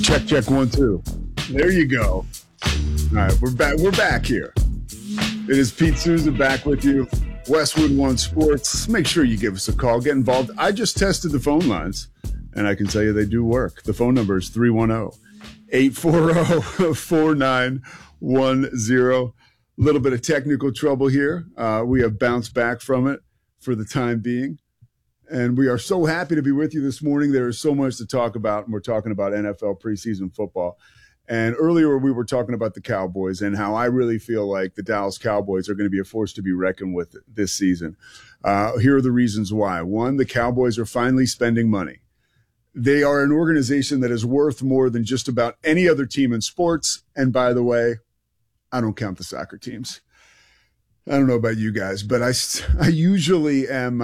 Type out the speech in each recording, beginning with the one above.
Check, check, 1, 2. There you go. All right, we're back. We're back here. It is Pete Souza back with you. Westwood One Sports. Make sure you give us a call. Get involved. I just tested the phone lines, and I can tell you they do work. The phone number is 310-840-4910. A little bit of technical trouble here. We have bounced back from it for the time being. And we are so happy to be with you this morning. There is so much to talk about, and we're talking about NFL preseason football. And earlier we were talking about the Cowboys and how I really feel like the Dallas Cowboys are going to be a force to be reckoned with this season. Here are the reasons why. One, the Cowboys are finally spending money. They are an organization that is worth more than just about any other team in sports. And by the way, I don't count the soccer teams. I don't know about you guys, but I usually am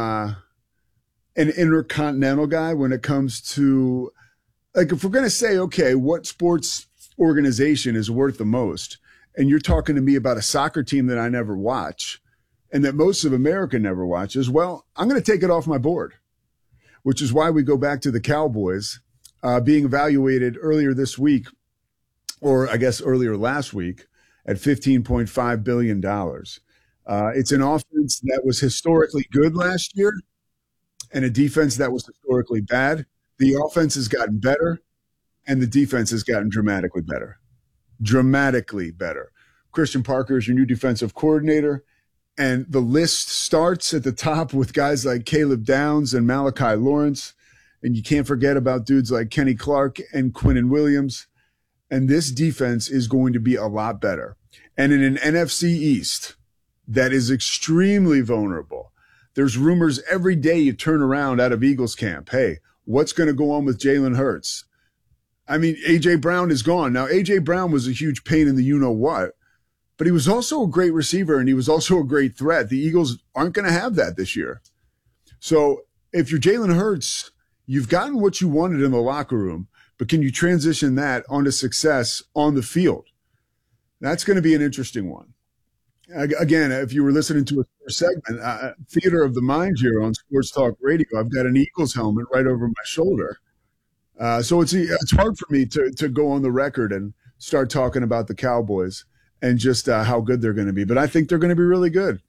an intercontinental guy when it comes to, like, if we're going to say, okay, what sports organization is worth the most, and you're talking to me about a soccer team that I never watch and that most of America never watches, well, I'm going to take it off my board, which is why we go back to the Cowboys being evaluated earlier this week, or I guess earlier last week, at $15.5 billion. It's an offense that was historically good last year and a defense that was historically bad. The offense has gotten better, and the defense has gotten dramatically better. Dramatically better. Christian Parker is your new defensive coordinator, and the list starts at the top with guys like Caleb Downs and Malachi Lawrence, and you can't forget about dudes like Kenny Clark and Quinnen Williams. And this defense is going to be a lot better. And in an NFC East that is extremely vulnerable, there's rumors every day you turn around out of Eagles camp. Hey, what's going to go on with Jalen Hurts? I mean, A.J. Brown is gone. Now, A.J. Brown was a huge pain in the you-know-what, but he was also a great receiver, and he was also a great threat. The Eagles aren't going to have that this year. So if you're Jalen Hurts, you've gotten what you wanted in the locker room, but can you transition that onto success on the field? That's going to be an interesting one. Again, if you were listening to a segment, Theater of the Mind here on Sports Talk Radio, I've got an Eagles helmet right over my shoulder. So it's hard for me to go on the record and start talking about the Cowboys and just how good they're going to be. But I think they're going to be really good.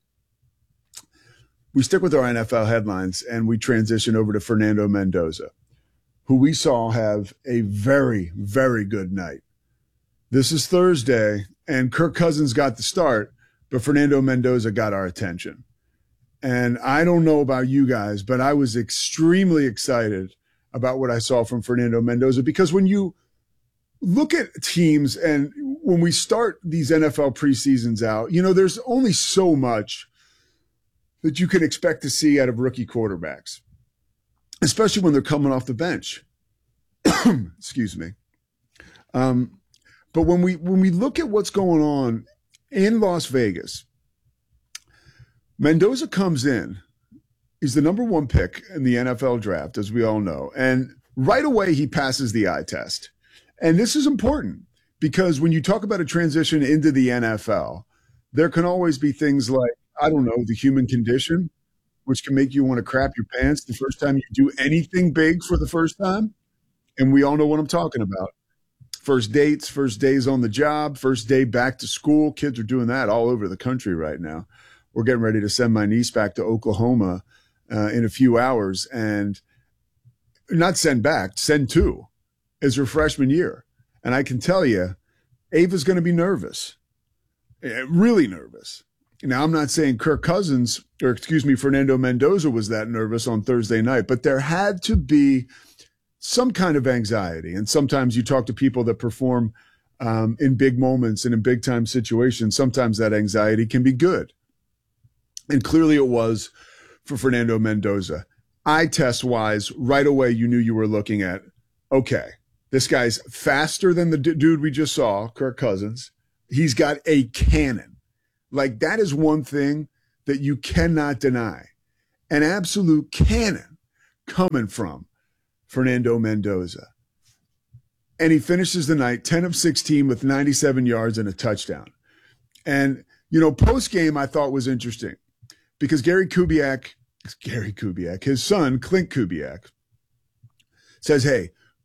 We stick with our NFL headlines, and we transition over to Fernando Mendoza, who we saw have a very, very good night. This is Thursday, and Kirk Cousins got the start, but Fernando Mendoza got our attention. And I don't know about you guys, but I was extremely excited about what I saw from Fernando Mendoza, because when you look at teams and when we start these NFL preseasons out, you know, there's only so much that you can expect to see out of rookie quarterbacks, especially when they're coming off the bench. Excuse me. But when we look at what's going on in Las Vegas, Mendoza comes in. He's the number one pick in the NFL draft, as we all know. And right away, he passes the eye test. And this is important because when you talk about a transition into the NFL, there can always be things like, I don't know, the human condition, which can make you want to crap your pants the first time you do anything big for the first time. And we all know what I'm talking about. First dates, first days on the job, first day back to school. Kids are doing that all over the country right now. We're getting ready to send my niece back to Oklahoma in a few hours, and not send back, send to, is her freshman year. And I can tell you, Ava's going to be nervous, really nervous. Now, I'm not saying Fernando Mendoza was that nervous on Thursday night, but there had to be some kind of anxiety. And sometimes you talk to people that perform in big moments and in big time situations. Sometimes that anxiety can be good. And clearly it was for Fernando Mendoza. Eye test wise, right away, you knew you were looking at, okay, this guy's faster than the dude we just saw, Kirk Cousins. He's got a cannon. Like, that is one thing that you cannot deny. An absolute cannon coming from Fernando Mendoza. And he finishes the night 10 of 16 with 97 yards and a touchdown. And, you know, post-game I thought was interesting because Gary Kubiak, his son, Clint Kubiak, says, hey,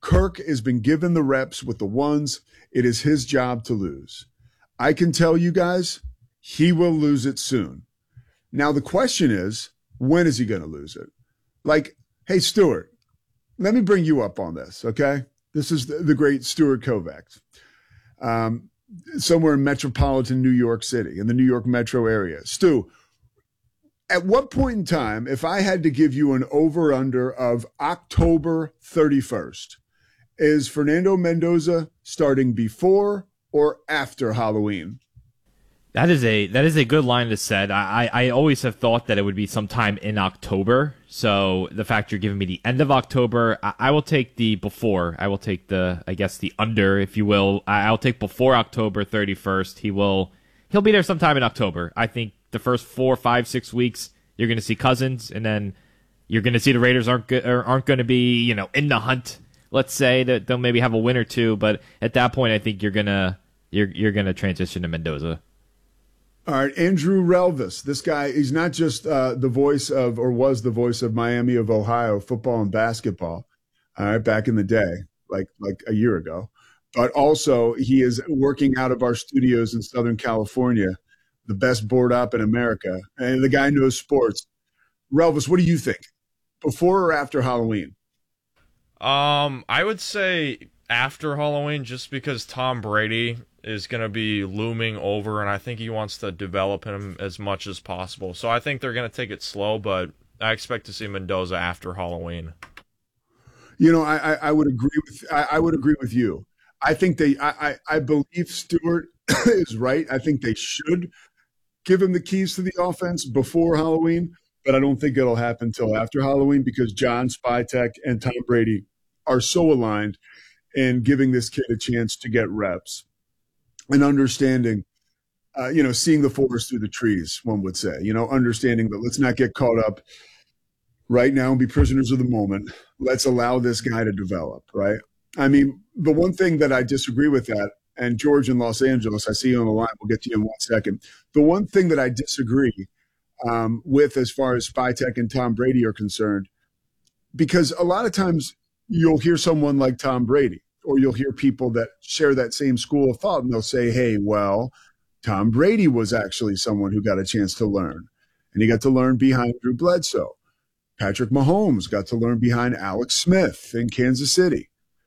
Kirk has been given the reps with the ones. It is his job to lose. I can tell you guys, he will lose it soon. Now, the question is, when is he going to lose it? Like, hey, Stuart, let me bring you up on this, okay? This is the great Stuart Kovacs, somewhere in metropolitan New York City, in the New York metro area. Stu, at what point in time, if I had to give you an over-under of October 31st, is Fernando Mendoza starting before or after Halloween? That is a good line to set. I always have thought that it would be sometime in October. So the fact you're giving me the end of October, I will take the before. I will take the under, if you will. I'll take before October 31st. He'll be there sometime in October. I think the first 4, 5, 6 weeks you're going to see Cousins, and then you're going to see the Raiders aren't going to be in the hunt. Let's say that they'll maybe have a win or two, but at that point I think you're gonna transition to Mendoza. All right, Andrew Relvis. This guy, he's not just the voice of, or was the voice of, Miami of Ohio football and basketball, all right, back in the day, like a year ago. But also, he is working out of our studios in Southern California, the best board op in America. And the guy knows sports. Relvis, what do you think? Before or after Halloween? I would say after Halloween, just because Tom Brady is going to be looming over, and I think he wants to develop him as much as possible. So I think they're going to take it slow, but I expect to see Mendoza after Halloween. I would agree with I would agree with you. I think I believe Stewart is right. I think they should give him the keys to the offense before Halloween, but I don't think it'll happen until after Halloween because John Spytek and Tom Brady are so aligned in giving this kid a chance to get reps and understanding, seeing the forest through the trees, one would say, understanding that let's not get caught up right now and be prisoners of the moment. Let's allow this guy to develop, right? I mean, the one thing that I disagree with that, and George in Los Angeles, I see you on the line. We'll get to you in 1 second. The one thing that I disagree with as far as Spytek and Tom Brady are concerned, because a lot of times you'll hear someone like Tom Brady, or you'll hear people that share that same school of thought, and they'll say, hey, well, Tom Brady was actually someone who got a chance to learn, and he got to learn behind Drew Bledsoe. Patrick Mahomes got to learn behind Alex Smith in Kansas City.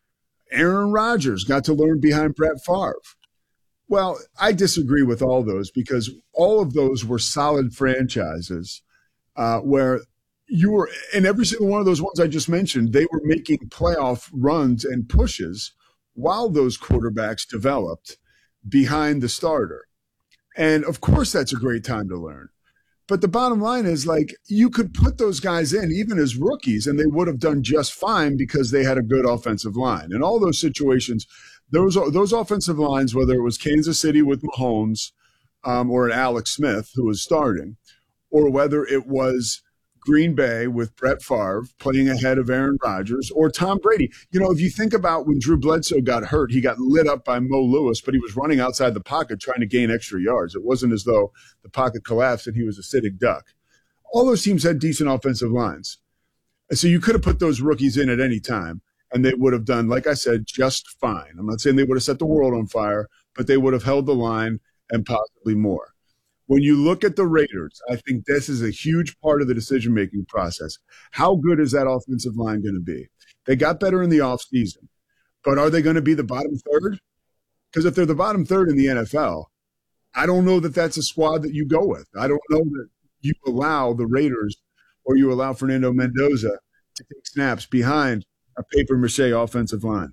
Aaron Rodgers got to learn behind Brett Favre. Well, I disagree with all those because all of those were solid franchises where you were, in every single one of those ones I just mentioned, they were making playoff runs and pushes while those quarterbacks developed behind the starter. And of course, that's a great time to learn. But the bottom line is, like, you could put those guys in even as rookies and they would have done just fine because they had a good offensive line. In all those situations, those offensive lines, whether it was Kansas City with Mahomes or an Alex Smith who was starting, or whether it was Green Bay with Brett Favre playing ahead of Aaron Rodgers or Tom Brady. If you think about when Drew Bledsoe got hurt, he got lit up by Mo Lewis, but he was running outside the pocket trying to gain extra yards. It wasn't as though the pocket collapsed and he was a sitting duck. All those teams had decent offensive lines. So you could have put those rookies in at any time, and they would have done, like I said, just fine. I'm not saying they would have set the world on fire, but they would have held the line and possibly more. When you look at the Raiders, I think this is a huge part of the decision-making process. How good is that offensive line going to be? They got better in the offseason, but are they going to be the bottom third? Because if they're the bottom third in the NFL, I don't know that that's a squad that you go with. I don't know that you allow the Raiders or you allow Fernando Mendoza to take snaps behind a papier-mâché offensive line.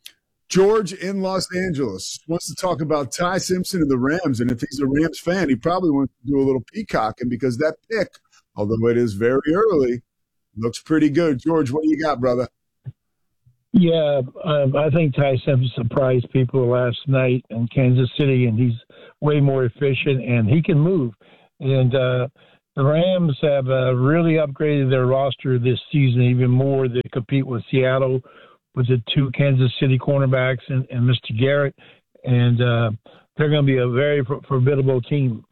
George in Los Angeles wants to talk about Ty Simpson and the Rams, and if he's a Rams fan, he probably wants to do a little peacocking because that pick, although it is very early, looks pretty good. George, what do you got, brother? Yeah, I think Ty Simpson surprised people last night in Kansas City, and he's way more efficient, and he can move. And the Rams have really upgraded their roster this season even more. They compete with Seattle with the two Kansas City cornerbacks and Mr. Garrett, and they're going to be a very formidable team.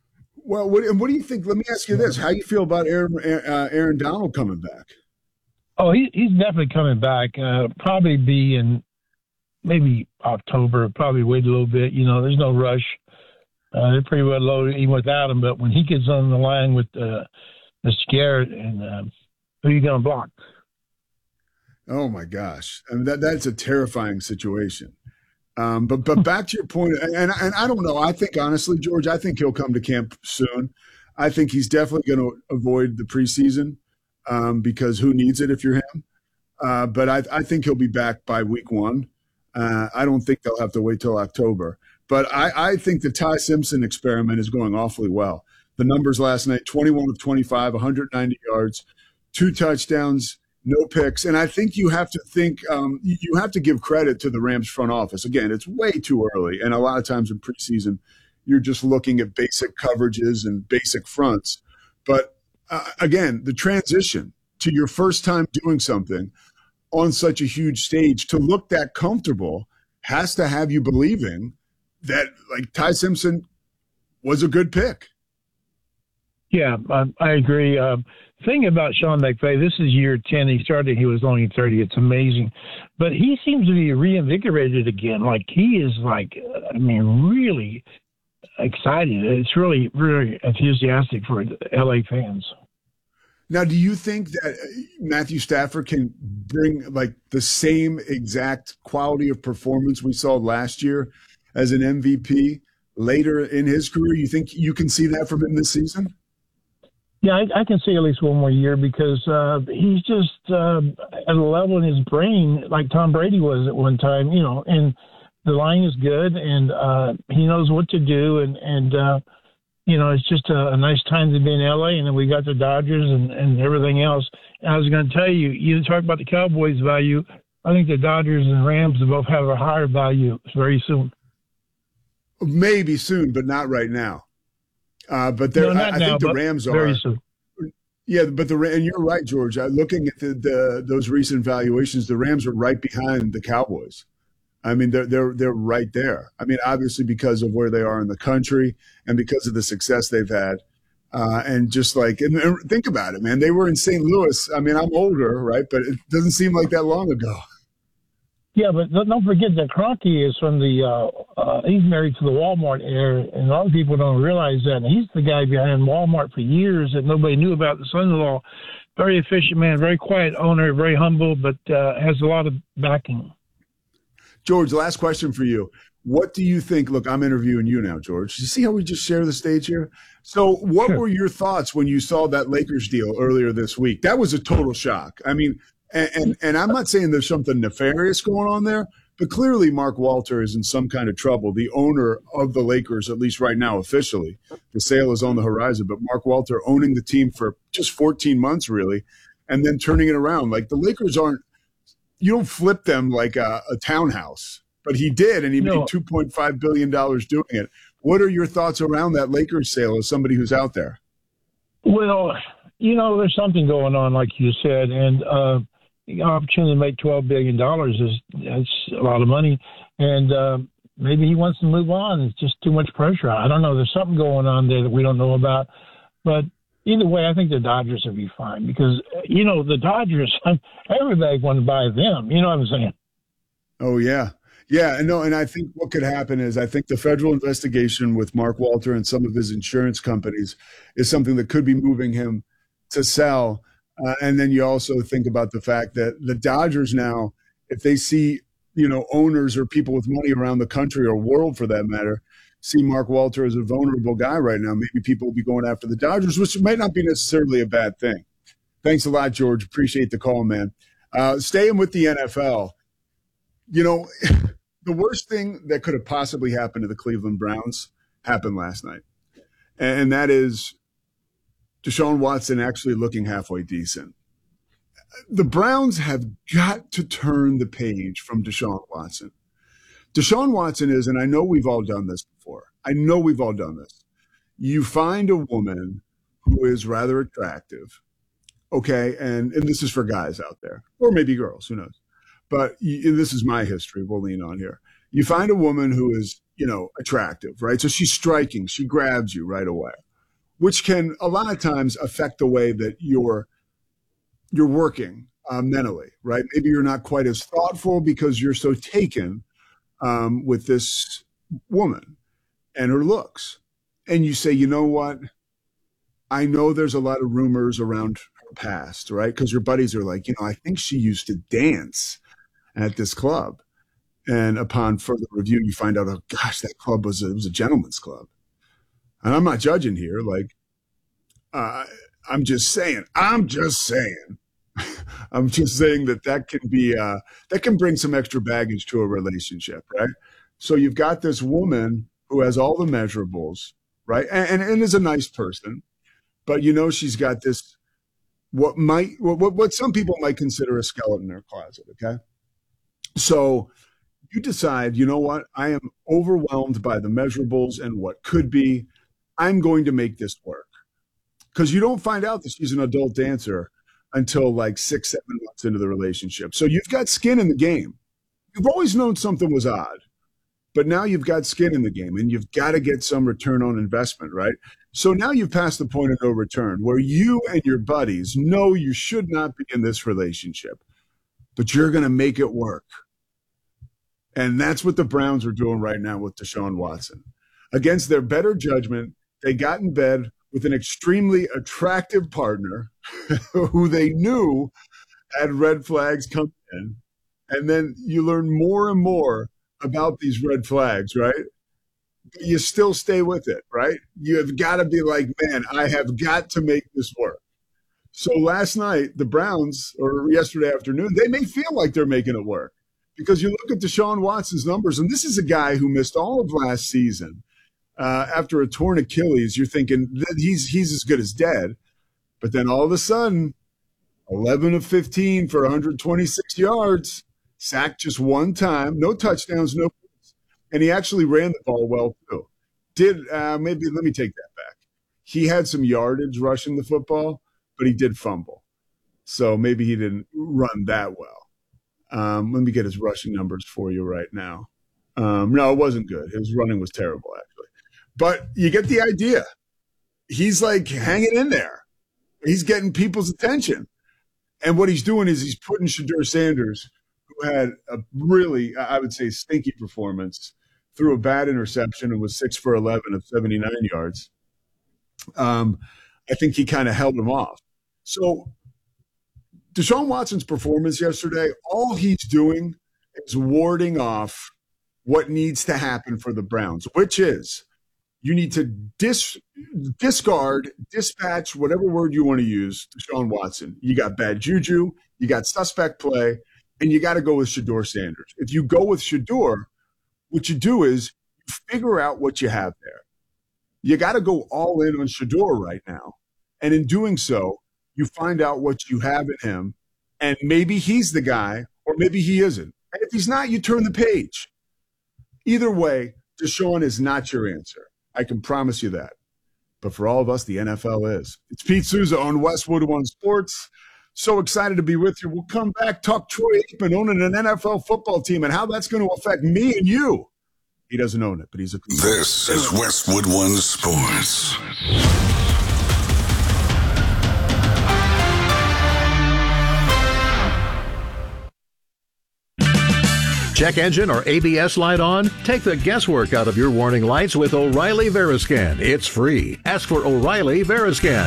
Well, what do you think? Let me ask you this. How do you feel about Aaron Donald coming back? Oh, he's definitely coming back. Probably be in maybe October. Probably wait a little bit. There's no rush. They're pretty well loaded even without him. But when he gets on the line with the Scared, and who are you going to block? Oh my gosh, I mean that's a terrifying situation. But back to your point, and I don't know. I think honestly, George, I think he'll come to camp soon. I think he's definitely going to avoid the preseason because who needs it if you're him? But I think he'll be back by week 1. I don't think they'll have to wait till October. But I think the Ty Simpson experiment is going awfully well. The numbers last night, 21 of 25, 190 yards, 2 touchdowns, no picks. And I think you have to give credit to the Rams front office. Again, it's way too early. And a lot of times in preseason, you're just looking at basic coverages and basic fronts. But again, the transition to your first time doing something on such a huge stage to look that comfortable has to have you believing that like Ty Simpson was a good pick. Yeah, I agree. Thing about Sean McVay, this is year 10. He started, he was only 30. It's amazing. But he seems to be reinvigorated again. Like he is really excited. It's really, really enthusiastic for LA fans. Now, do you think that Matthew Stafford can bring like the same exact quality of performance we saw last year as an MVP later in his career? You think you can see that from him this season? Yeah, I can see at least one more year because he's just at a level in his brain like Tom Brady was at one time, and the line is good and he knows what to do. And it's just a nice time to be in LA. And then we got the Dodgers and everything else. And I was going to tell you, you talk about the Cowboys' value. I think the Dodgers and Rams both have a higher value very soon. Maybe soon, but not right now. But I think the Rams are very soon. Yeah, but and you're right, George. Looking at those recent valuations, the Rams are right behind the Cowboys. I mean, they're right there. I mean, obviously because of where they are in the country and because of the success they've had, and just like and think about it, man. They were in St. Louis. I mean, I'm older, right? But it doesn't seem like that long ago. Yeah, but don't forget that Kroenke is from he's married to the Walmart heir, and a lot of people don't realize that. And he's the guy behind Walmart for years that nobody knew about, the son-in-law. Very efficient man, very quiet owner, very humble, but has a lot of backing. George, last question for you. What do you think? Look, I'm interviewing you now, George. You see how we just share the stage here? So what were your thoughts when you saw that Lakers deal earlier this week? That was a total shock. I mean, and I'm not saying there's something nefarious going on there, but clearly Mark Walter is in some kind of trouble. The owner of the Lakers, at least right now officially, the sale is on the horizon, but Mark Walter owning the team for just 14 months really, and then turning it around. Like the Lakers you don't flip them like a townhouse, but he did, and he made $2.5 billion doing it. What are your thoughts around that Lakers sale as somebody who's out there? Well, there's something going on, like you said, and the opportunity to make $12 billion that's a lot of money. And maybe he wants to move on. It's just too much pressure. I don't know. There's something going on there that we don't know about. But either way, I think the Dodgers will be fine because, the Dodgers, everybody want to buy them. You know what I'm saying? Oh, yeah. Yeah, no, and I think what could happen is I think the federal investigation with Mark Walter and some of his insurance companies is something that could be moving him to sell. And then you also think about the fact that the Dodgers now, if they see, owners or people with money around the country or world for that matter, see Mark Walter as a vulnerable guy right now, maybe people will be going after the Dodgers, which might not be necessarily a bad thing. Thanks a lot, George. Appreciate the call, man. Staying with the NFL, the worst thing that could have possibly happened to the Cleveland Browns happened last night. And that is Deshaun Watson actually looking halfway decent. The Browns have got to turn the page from Deshaun Watson. Deshaun Watson is, and I know we've all done this before. You find a woman who is rather attractive, okay? And this is for guys out there, or maybe girls, who knows? But this is my history we'll lean on here. You find a woman who is, attractive, right? So she's striking. She grabs you right away, which can a lot of times affect the way that you're working mentally, right? Maybe you're not quite as thoughtful because you're so taken with this woman and her looks. And you say, you know what? I know there's a lot of rumors around her past, right? Because your buddies are like, I think she used to dance at this club. And upon further review, you find out, oh gosh, that club was a gentleman's club. And I'm not judging here. Like, I'm just saying that can bring some extra baggage to a relationship, right? So you've got this woman who has all the measurables, right? And is a nice person, but she's got this, what some people might consider a skeleton in her closet. Okay. So you decide, you know what? I am overwhelmed by the measurables and what could be. I'm going to make this work. Because you don't find out that she's an adult dancer until like 6-7 months into the relationship. So you've got skin in the game. You've always known something was odd, but now you've got skin in the game and you've got to get some return on investment, right? So now you've passed the point of no return where you and your buddies know you should not be in this relationship, but you're going to make it work. And that's what the Browns are doing right now with Deshaun Watson. Against their better judgment, they got in bed with an extremely attractive partner who they knew had red flags come in. And then you learn more and more about these red flags, right? But you still stay with it, right? You have got to be like, man, I have got to make this work. So last night, the Browns, or yesterday afternoon, they may feel like they're making it work because you look at Deshaun Watson's numbers, and this is a guy who missed all of last season. After a torn Achilles, you're thinking that he's as good as dead. But then all of a sudden, 11 of 15 for 126 yards, sacked just one time, no touchdowns, no points. And he actually ran the ball well, too. Let me take that back. He had some yardage rushing the football, but he did fumble. So maybe he didn't run that well. Let me get his rushing numbers for you right now. No, it wasn't good. His running was terrible, actually. But you get the idea. He's like hanging in there. He's getting people's attention. And what he's doing is he's putting Shedeur Sanders, who had a really, I would say, stinky performance, threw a bad interception and was 6 for 11 of 79 yards. I think he kind of held him off. So Deshaun Watson's performance yesterday, all he's doing is warding off what needs to happen for the Browns, which is you need to dispatch, whatever word you want to use, Deshaun Watson. You got bad juju, you got suspect play, and you got to go with Shedeur Sanders. If you go with Shedeur, what you do is you figure out what you have there. You got to go all in on Shedeur right now. And in doing so, you find out what you have in him, and maybe he's the guy, or maybe he isn't. And if he's not, you turn the page. Either way, Deshaun is not your answer. I can promise you that. But for all of us, the NFL is. It's Pete Souza on Westwood One Sports. So excited to be with you. We'll come back, talk Troy Aikman owning an NFL football team and how that's going to affect me and you. He doesn't own it, but he's a... This is Westwood One Sports. Check engine or ABS light on? Take the guesswork out of your warning lights with O'Reilly Veriscan. It's free. Ask for O'Reilly Veriscan.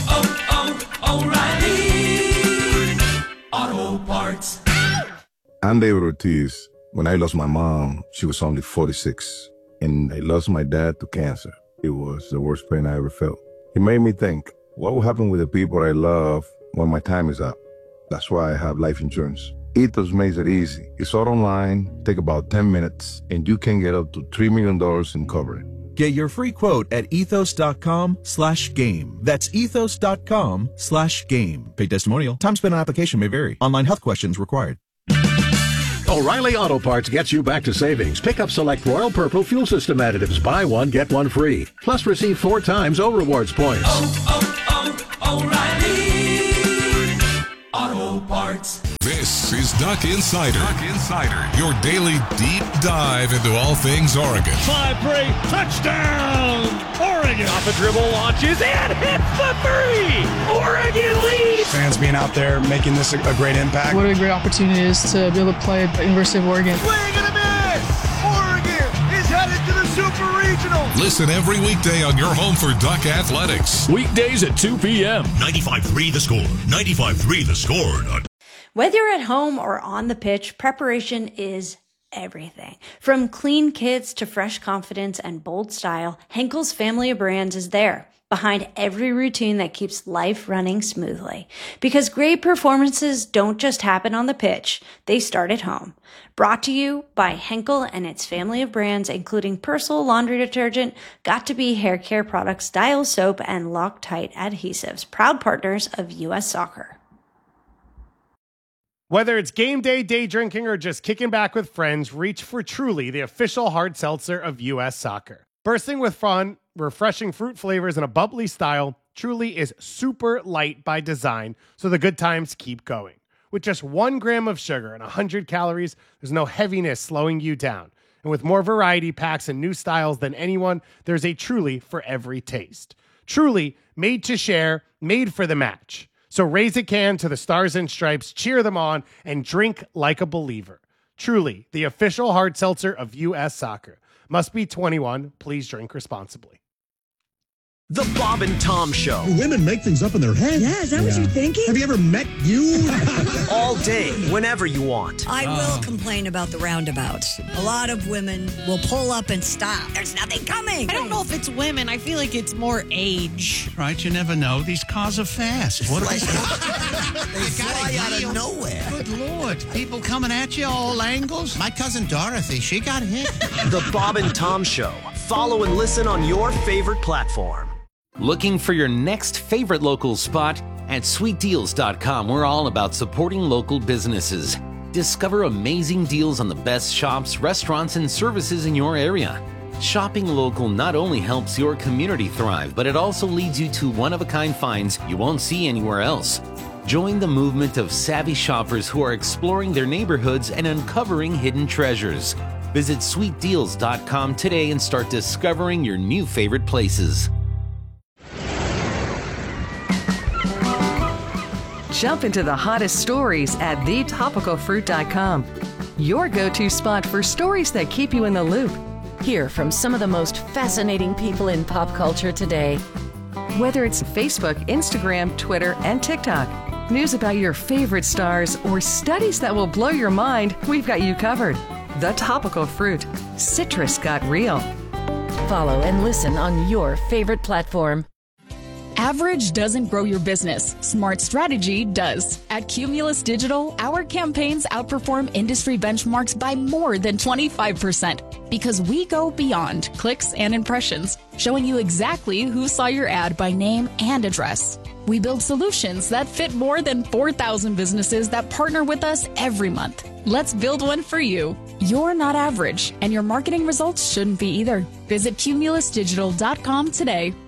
O'Reilly Auto Parts. I'm David Ortiz. When I lost my mom, she was only 46. And I lost my dad to cancer. It was the worst pain I ever felt. It made me think, what will happen with the people I love when my time is up? That's why I have life insurance. Ethos makes it easy. It's all online, take about 10 minutes, and you can get up to $3 million in coverage. Get your free quote at ethos.com/game. That's ethos.com/game. Paid testimonial. Time spent on application may vary. Online health questions required. O'Reilly Auto Parts gets you back to savings. Pick up select Royal Purple fuel system additives. Buy one, get one free. Plus receive 4 times O-Rewards points. O'Reilly Auto Parts. This This is Duck Insider. Duck Insider, your daily deep dive into all things Oregon. 5-3, touchdown, Oregon. Off a dribble, launches, and hits the three. Oregon leads. Fans being out there, making this a great impact. What a great opportunity it is to be able to play at the University of Oregon. Swing and a miss. Oregon is headed to the Super Regional. Listen every weekday on your home for Duck Athletics. Weekdays at 2 p.m. 95.3 The Score. 95.3 The Score. Whether you're at home or on the pitch, preparation is everything. From clean kits to fresh confidence and bold style, Henkel's family of brands is there, behind every routine that keeps life running smoothly. Because great performances don't just happen on the pitch, they start at home. Brought to you by Henkel and its family of brands, including Persil laundry detergent, Got2b hair care products, Dial soap, and Loctite adhesives, proud partners of U.S. Soccer. Whether it's game day, day drinking, or just kicking back with friends, reach for Truly, the official hard seltzer of U.S. Soccer. Bursting with fun, refreshing fruit flavors, and a bubbly style, Truly is super light by design, so the good times keep going. With just 1 gram of sugar and 100 calories, there's no heaviness slowing you down. And with more variety packs and new styles than anyone, there's a Truly for every taste. Truly, made to share, made for the match. So raise a can to the Stars and Stripes, cheer them on, and drink like a believer. Truly, the official hard seltzer of U.S. Soccer. Must be 21. Please drink responsibly. The Bob and Tom Show. Women make things up in their head. Yeah, is that what you're thinking? Have you ever met you? All day, whenever you want. I will complain about the roundabouts. A lot of women will pull up and stop. There's nothing coming. I don't know if it's women. I feel like it's more age. Right, you never know. These cars are fast. What they fly out of nowhere. Good Lord. People coming at you all angles. My cousin Dorothy, she got hit. The Bob and Tom Show. Follow and listen on your favorite platform. Looking for your next favorite local spot? At sweetdeals.com, we're all about supporting local businesses. Discover amazing deals on the best shops, restaurants, and services in your area. Shopping local not only helps your community thrive, but it also leads you to one-of-a-kind finds you won't see anywhere else. Join the movement of savvy shoppers who are exploring their neighborhoods and uncovering hidden treasures. Visit sweetdeals.com today and start discovering your new favorite places. Jump into the hottest stories at thetopicalfruit.com. Your go-to spot for stories that keep you in the loop. Hear from some of the most fascinating people in pop culture today. Whether it's Facebook, Instagram, Twitter, and TikTok, news about your favorite stars, or studies that will blow your mind, we've got you covered. The Topical Fruit. Citrus got real. Follow and listen on your favorite platform. Average doesn't grow your business. Smart strategy does. At Cumulus Digital, our campaigns outperform industry benchmarks by more than 25% because we go beyond clicks and impressions, showing you exactly who saw your ad by name and address. We build solutions that fit more than 4,000 businesses that partner with us every month. Let's build one for you. You're not average, and your marketing results shouldn't be either. Visit cumulusdigital.com today.